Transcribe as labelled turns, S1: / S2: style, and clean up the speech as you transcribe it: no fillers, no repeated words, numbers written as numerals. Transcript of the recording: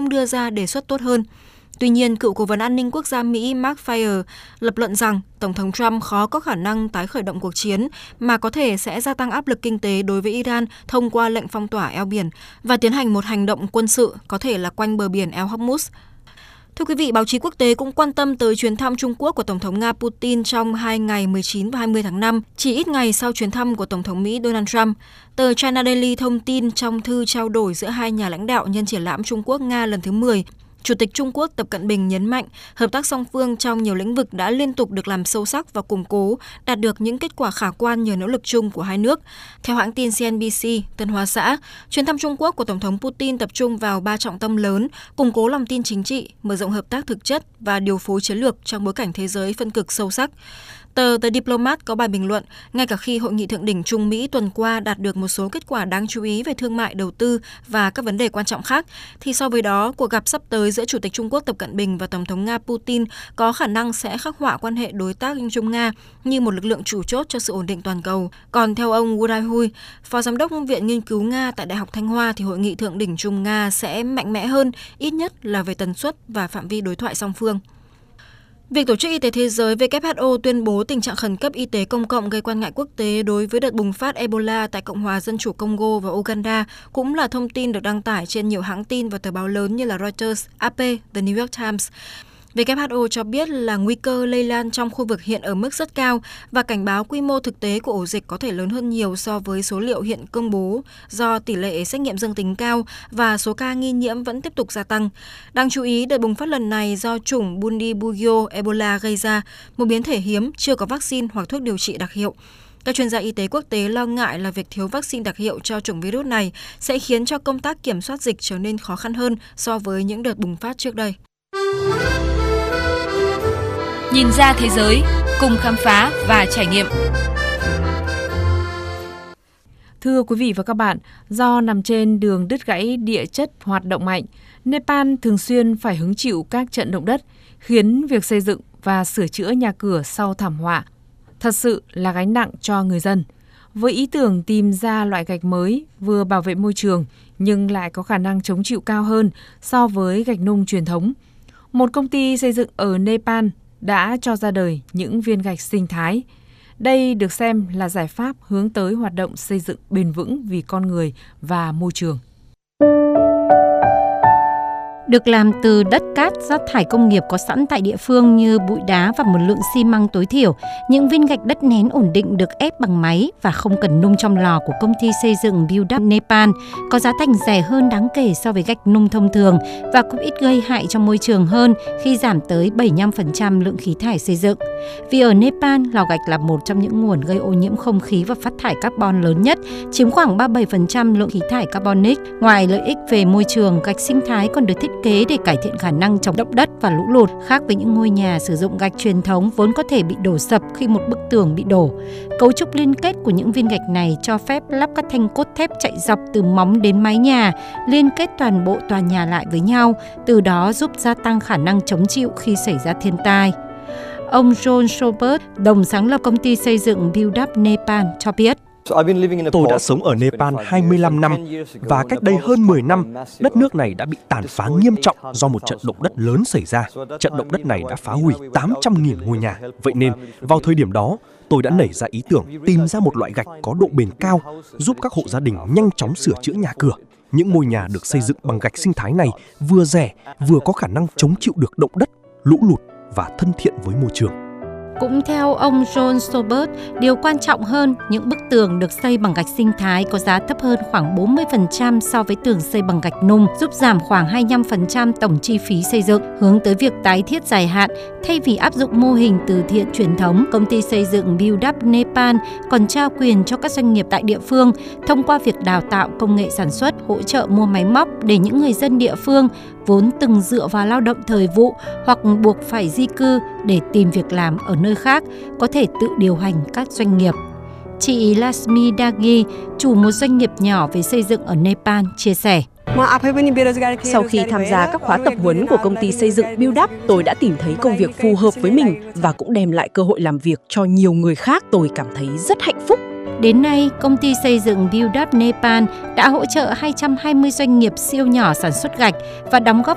S1: cũng đưa ra đề xuất tốt hơn. Tuy nhiên, cựu Cố vấn An ninh Quốc gia Mỹ Mark Fier lập luận rằng Tổng thống Trump khó có khả năng tái khởi động cuộc chiến mà có thể sẽ gia tăng áp lực kinh tế đối với Iran thông qua lệnh phong tỏa eo biển và tiến hành một hành động quân sự có thể là quanh bờ biển El Hormuz. Thưa quý vị, báo chí quốc tế cũng quan tâm tới chuyến thăm Trung Quốc của Tổng thống Nga Putin trong 2 ngày 19 và 20 tháng 5, chỉ ít ngày sau chuyến thăm của Tổng thống Mỹ Donald Trump. Tờ China Daily thông tin trong thư trao đổi giữa hai nhà lãnh đạo nhân triển lãm Trung Quốc-Nga lần thứ 10, Chủ tịch Trung Quốc Tập Cận Bình nhấn mạnh hợp tác song phương trong nhiều lĩnh vực đã liên tục được làm sâu sắc và củng cố, đạt được những kết quả khả quan nhờ nỗ lực chung của hai nước. Theo hãng tin CNBC, Tân Hoa Xã, chuyến thăm Trung Quốc của Tổng thống Putin tập trung vào 3 trọng tâm lớn: củng cố lòng tin chính trị, mở rộng hợp tác thực chất và điều phối chiến lược trong bối cảnh thế giới phân cực sâu sắc. Tờ The Diplomat có bài bình luận, ngay cả khi Hội nghị thượng đỉnh Trung Mỹ tuần qua đạt được một số kết quả đáng chú ý về thương mại, đầu tư và các vấn đề quan trọng khác, thì so với đó, cuộc gặp sắp tới giữa Chủ tịch Trung Quốc Tập Cận Bình và Tổng thống Nga Putin có khả năng sẽ khắc họa quan hệ đối tác Trung-Nga như một lực lượng chủ chốt cho sự ổn định toàn cầu. Còn theo ông Wu Daihui, Phó Giám đốc Viện Nghiên cứu Nga tại Đại học Thanh Hoa, thì Hội nghị thượng đỉnh Trung-Nga sẽ mạnh mẽ hơn, ít nhất là về tần suất và phạm vi đối thoại song phương. Việc Tổ chức Y tế Thế giới WHO tuyên bố tình trạng khẩn cấp y tế công cộng gây quan ngại quốc tế đối với đợt bùng phát Ebola tại Cộng hòa Dân chủ Congo và Uganda cũng là thông tin được đăng tải trên nhiều hãng tin và tờ báo lớn như là Reuters, AP, The New York Times. WHO cho biết là nguy cơ lây lan trong khu vực hiện ở mức rất cao và cảnh báo quy mô thực tế của ổ dịch có thể lớn hơn nhiều so với số liệu hiện công bố do tỷ lệ xét nghiệm dương tính cao và số ca nghi nhiễm vẫn tiếp tục gia tăng. Đáng chú ý, đợt bùng phát lần này do chủng Bundibugyo Ebola gây ra, một biến thể hiếm, chưa có vaccine hoặc thuốc điều trị đặc hiệu. Các chuyên gia y tế quốc tế lo ngại là việc thiếu vaccine đặc hiệu cho chủng virus này sẽ khiến cho công tác kiểm soát dịch trở nên khó khăn hơn so với những đợt bùng phát trước đây.
S2: Nhìn ra thế giới, cùng khám phá và trải nghiệm.
S3: Thưa quý vị và các bạn, do nằm trên đường đứt gãy địa chất hoạt động mạnh, Nepal thường xuyên phải hứng chịu các trận động đất, khiến việc xây dựng và sửa chữa nhà cửa sau thảm họa thật sự là gánh nặng cho người dân. Với ý tưởng tìm ra loại gạch mới vừa bảo vệ môi trường nhưng lại có khả năng chống chịu cao hơn so với gạch nung truyền thống, một công ty xây dựng ở Nepal đã cho ra đời những viên gạch sinh thái. Đây được xem là giải pháp hướng tới hoạt động xây dựng bền vững vì con người và môi trường.
S4: Được làm từ đất cát, rác thải công nghiệp có sẵn tại địa phương như bụi đá và một lượng xi măng tối thiểu, những viên gạch đất nén ổn định được ép bằng máy và không cần nung trong lò của công ty xây dựng Build Up Nepal có giá thành rẻ hơn đáng kể so với gạch nung thông thường và cũng ít gây hại cho môi trường hơn khi giảm tới 75% lượng khí thải xây dựng. Vì ở Nepal, lò gạch là một trong những nguồn gây ô nhiễm không khí và phát thải carbon lớn nhất, chiếm khoảng 37% lượng khí thải carbonic. Ngoài lợi ích về môi trường, gạch sinh thái còn được thiết kế để cải thiện khả năng chống động đất và lũ lụt, khác với những ngôi nhà sử dụng gạch truyền thống vốn có thể bị đổ sập khi một bức tường bị đổ. Cấu trúc liên kết của những viên gạch này cho phép lắp các thanh cốt thép chạy dọc từ móng đến mái nhà, liên kết toàn bộ tòa nhà lại với nhau, từ đó giúp gia tăng khả năng chống chịu khi xảy ra thiên tai. Ông John Sobert, đồng sáng lập công ty xây dựng Build Up Nepal cho biết.
S5: Tôi đã sống ở Nepal 25 năm và cách đây hơn 10 năm, đất nước này đã bị tàn phá nghiêm trọng do một trận động đất lớn xảy ra. Trận động đất này đã phá hủy 800.000 ngôi nhà. Vậy nên, vào thời điểm đó, tôi đã nảy ra ý tưởng tìm ra một loại gạch có độ bền cao, giúp các hộ gia đình nhanh chóng sửa chữa nhà cửa. Những ngôi nhà được xây dựng bằng gạch sinh thái này vừa rẻ, vừa có khả năng chống chịu được động đất, lũ lụt và thân thiện với môi trường.
S4: Cũng theo ông John Sobert, điều quan trọng hơn, những bức tường được xây bằng gạch sinh thái có giá thấp hơn khoảng 40% so với tường xây bằng gạch nung, giúp giảm khoảng 25% tổng chi phí xây dựng, hướng tới việc tái thiết dài hạn. Thay vì áp dụng mô hình từ thiện truyền thống, công ty xây dựng Build Up Nepal còn trao quyền cho các doanh nghiệp tại địa phương thông qua việc đào tạo công nghệ sản xuất, hỗ trợ mua máy móc để những người dân địa phương vốn từng dựa vào lao động thời vụ hoặc buộc phải di cư để tìm việc làm ở nơi khác có thể tự điều hành các doanh nghiệp. Chị Lasmi Dagi, chủ một doanh nghiệp nhỏ về xây dựng ở Nepal, chia sẻ.
S6: Sau khi tham gia các khóa tập huấn của công ty xây dựng Build Up, tôi đã tìm thấy công việc phù hợp với mình và cũng đem lại cơ hội làm việc cho nhiều người khác. Tôi cảm thấy rất hạnh phúc.
S4: Đến nay, công ty xây dựng Build Up Nepal đã hỗ trợ 220 doanh nghiệp siêu nhỏ sản xuất gạch và đóng góp